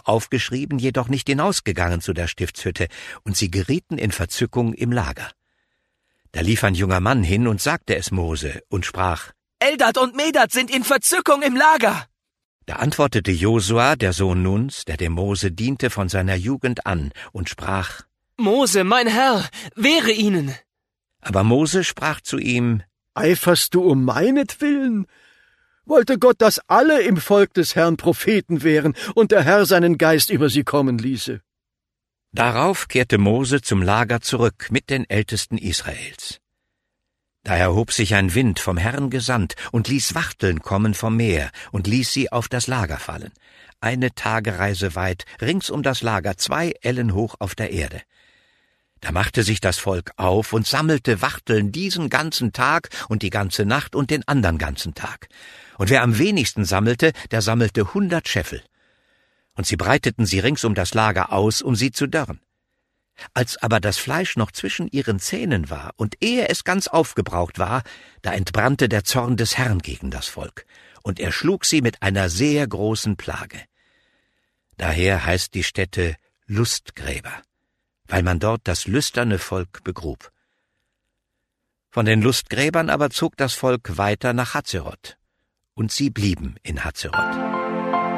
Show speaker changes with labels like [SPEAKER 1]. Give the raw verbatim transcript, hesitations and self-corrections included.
[SPEAKER 1] zwar aufgeschrieben, jedoch nicht hinausgegangen zu der Stiftshütte, und sie gerieten in Verzückung im Lager. Da lief ein junger Mann hin und sagte es Mose und sprach:
[SPEAKER 2] Eldad und Medad sind in Verzückung im Lager.
[SPEAKER 1] Da antwortete Josua, der Sohn Nuns, der dem Mose diente von seiner Jugend an, und sprach:
[SPEAKER 2] Mose, mein Herr, wehre ihnen.
[SPEAKER 1] Aber Mose sprach zu ihm:
[SPEAKER 3] Eiferst du um meinetwillen? Wollte Gott, dass alle im Volk des Herrn Propheten wären und der Herr seinen Geist über sie kommen ließe.
[SPEAKER 1] Darauf kehrte Mose zum Lager zurück mit den Ältesten Israels. Da erhob sich ein Wind vom Herrn gesandt und ließ Wachteln kommen vom Meer und ließ sie auf das Lager fallen, eine Tagereise weit, rings um das Lager, zwei Ellen hoch auf der Erde. Da machte sich das Volk auf und sammelte Wachteln diesen ganzen Tag und die ganze Nacht und den andern ganzen Tag. Und wer am wenigsten sammelte, der sammelte hundert Scheffel. Und sie breiteten sie rings um das Lager aus, um sie zu dörren. Als aber das Fleisch noch zwischen ihren Zähnen war und ehe es ganz aufgebraucht war, da entbrannte der Zorn des Herrn gegen das Volk, und er schlug sie mit einer sehr großen Plage. Daher heißt die Stätte Lustgräber, weil man dort das lüsterne Volk begrub. Von den Lustgräbern aber zog das Volk weiter nach Hazeroth, und sie blieben in Hazeroth.